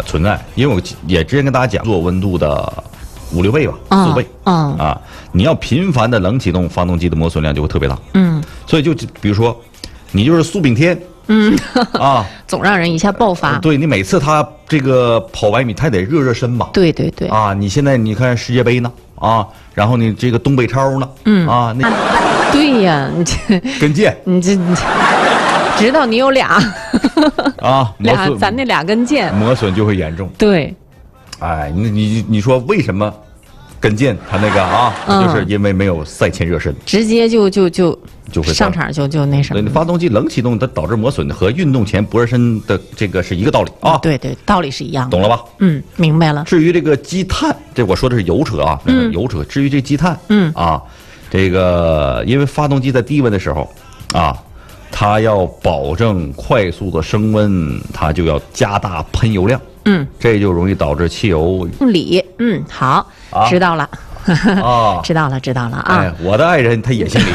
存在，因为我也之前跟大家讲，做温度的5、6倍吧，4倍。啊，你要频繁的冷启动发动机的磨损量就会特别大。所以就比如说，你就是苏炳添。 总让人一下爆发。 对，你每次他这个跑100米，他得热身吧？ 对对对。 啊，你现在你看世界杯呢，啊，然后你这个东北超呢，啊，那对呀，你这跟腱， 你知道你有俩啊， 咱那俩跟腱磨损就会严重。 对， 哎，你说为什么跟腱它那个啊，就是因为没有赛前热身， 直接就会上场就那什么。 对，发动机冷启动它导致磨损和运动前不热身的这个是一个道理啊。 对对，道理是一样的， 懂了吧？ 明白了。 至于这个积碳，这我说的是油车啊，油车。至于这积碳，这个因为发动机在低温的时候啊，它要保证快速的升温，它就要加大喷油量。这就容易导致汽油里。好，知道了。知道了啊！ 哎，我的爱人他也姓李，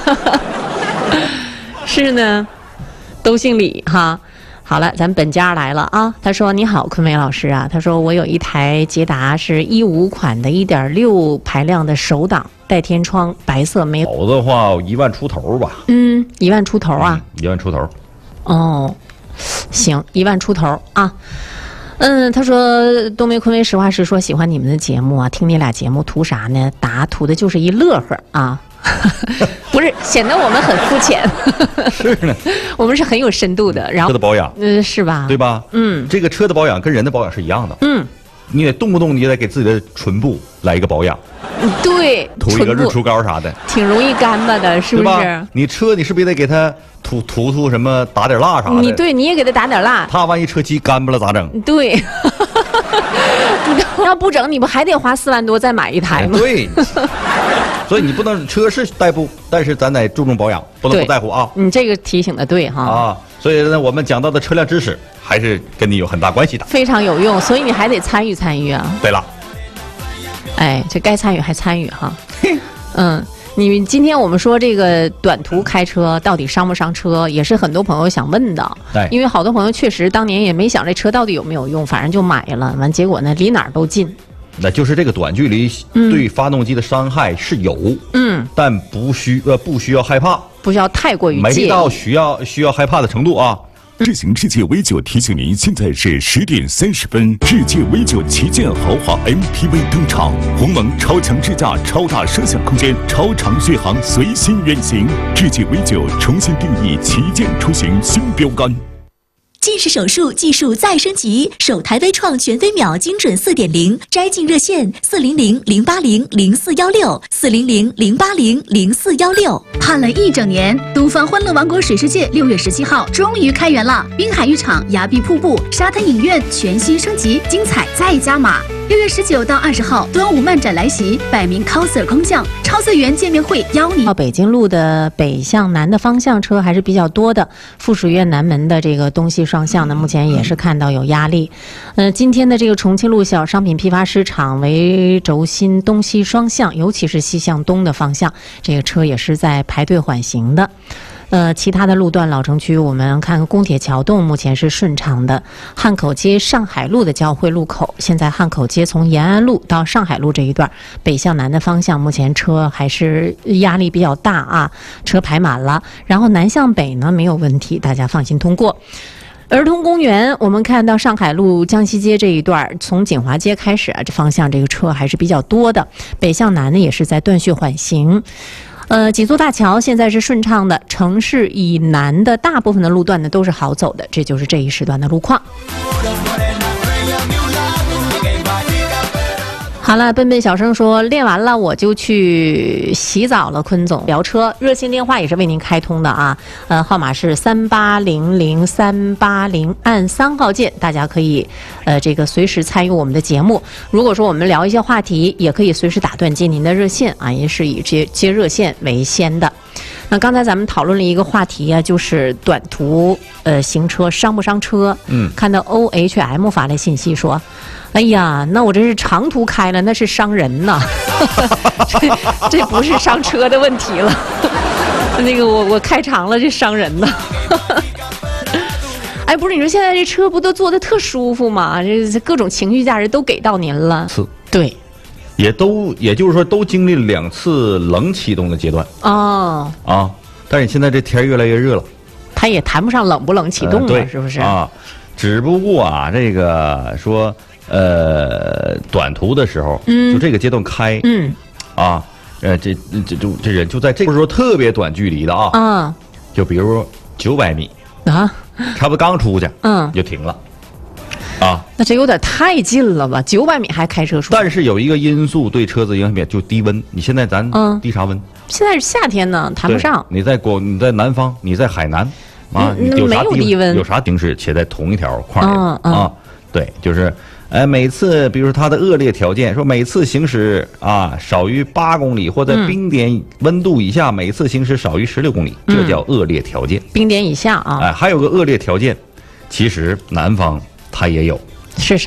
是呢，都姓李哈。好了，咱本家来了啊。他说：“你好，坤梅老师啊。”他说：“我有一台捷达是15款的1.6排量的手挡带天窗，白色没。 好的话1万出头吧。 1万出头啊 ？1万出头。 哦，行，1万出头啊。”他说东梅坤威实话实说，喜欢你们的节目啊，听你俩节目图啥呢？图的就是一乐呵啊，不是显得我们很肤浅， 是呢， 我们是很有深度的。然后车的保养， 是吧？ 对吧？这个车的保养跟人的保养是一样的。你得动不动你也得给自己的唇部来一个保养， 对， 涂一个日出膏啥的， 挺容易干巴的，是不是？ 你车你是不是也得给它涂什么，打点蜡啥的？ 你也给它打点蜡。 它万一车漆干巴了咋整？ 对，你要不整，你不还得花4万多再买一台吗？ 对，所以你不能车是代步，但是咱得注重保养，不能不在乎啊。 你这个提醒的对哈。 啊，所以呢，我们讲到的车辆知识还是跟你有很大关系的， 非常有用，所以你还得参与啊。 对了， 哎，这该参与还参与哈。你今天我们说这个短途开车到底伤不伤车，也是很多朋友想问的。 对， 因为好多朋友确实当年也没想这车到底有没有用，反正就买了，完结果呢离哪儿都近。 那就是这个短距离对发动机的伤害是有，但不需要害怕， 不需要太过于介意， 没到需要害怕的程度啊。 智行世界 V9提醒您，现在是10点30分，世界 V9旗舰豪华 MPV 登场，鸿蒙超强智驾、超大摄像空间、超长续航，随心远行。世界 V9重新定义旗舰出行新标杆。 近视手术技术再升级，首台微创全飞秒精准4.0，摘镜热线400-080-0416，400-080-0416。 盼了一整年，东方欢乐王国水世界6月17号终于开园了！滨海浴场、崖壁瀑布、沙滩影院全新升级，精彩再加码。6月19到20号，端午漫展来袭，百名 coser 空降，超次元见面会邀你。 到北京路的北向南的方向车还是比较多的，附属院南门的这个东西双向呢，目前也是看到有压力。今天的这个重庆路小商品批发市场为轴心东西双向，尤其是西向东的方向，这个车也是在排队缓行的。其他的路段老城区，我们看宫铁桥洞目前是顺畅的。汉口街上海路的交汇路口，现在汉口街从延安路到上海路这一段北向南的方向，目前车还是压力比较大啊，车排满了。然后南向北呢没有问题，大家放心通过。儿童公园，我们看到上海路江西街这一段，从锦华街开始啊，这方向这个车还是比较多的。北向南呢也是在断续缓行。几座大桥现在是顺畅的，城市以南的大部分的路段呢都是好走的，这就是这一时段的路况。好了，笨笨小声说练完了我就去洗澡了。坤总聊车热线电话也是为您开通的啊，号码是3800-380，按3号键，大家可以这个随时参与我们的节目。如果说我们聊一些话题，也可以随时打断接您的热线啊，也是以接热线为先的。那刚才咱们讨论了一个话题啊，就是短途行车伤不伤车？看到 OHM 发来信息说，哎呀，那我这是长途开了，那是伤人呐，这不是伤车的问题了。那个我开长了，这伤人呐。 哎，不是，你说现在这车不都坐得特舒服吗？这各种情绪价值都给到您了。对， 也就是说都经历了2次冷启动的阶段。 哦。 啊，但是现在这天越来越热了。 它也谈不上冷不冷启动了，是不是？ 啊，只不过啊，这个说短途的时候，就这个阶段开，这人就在这个时候特别短距离的啊，就比如900米啊， 差不多刚出去，就停了，啊， 那这有点太近了吧？900米还开车出去？ 但是有一个因素对车子影响就低温，你现在咱低啥温？ 现在是夏天呢，谈不上。 你在南方，你在海南啊，你有啥低温？ 有啥形式且在同一条块啊？对，就是。每次比如说它的恶劣条件，说每次行驶啊少于8公里，或在冰点温度以下，每次行驶少于16公里，这叫恶劣条件。 冰点以下啊。 还有个恶劣条件，其实南方它也有， 是啥？